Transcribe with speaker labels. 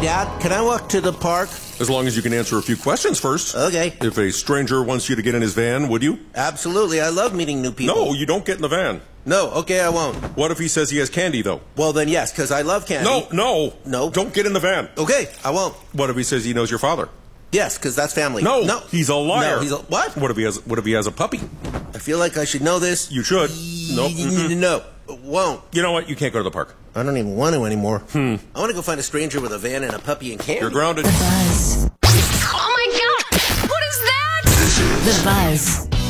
Speaker 1: Dad, can I walk to the park?
Speaker 2: As long as you can answer a few questions first.
Speaker 1: Okay.
Speaker 2: If a stranger wants you to get in his van, would you?
Speaker 1: Absolutely. I love meeting new people.
Speaker 2: No, you don't get in the van.
Speaker 1: No, okay, I won't.
Speaker 2: What if he says he has candy, though?
Speaker 1: Well, then yes, because I love candy.
Speaker 2: No. Don't get in the van.
Speaker 1: Okay, I won't.
Speaker 2: What if he says he knows your father?
Speaker 1: Yes, because that's family.
Speaker 2: No, he's a liar.
Speaker 1: No, he's a... What?
Speaker 2: What if he has a puppy?
Speaker 1: I feel like I should know this.
Speaker 2: You should. Nope.
Speaker 1: No, won't.
Speaker 2: You know what? You can't go to the park.
Speaker 1: I don't even want to anymore. I want to go find a stranger with a van and a puppy and candy.
Speaker 2: You're grounded.
Speaker 3: The Buzz.
Speaker 4: Oh my God! What is that?
Speaker 3: The Buzz.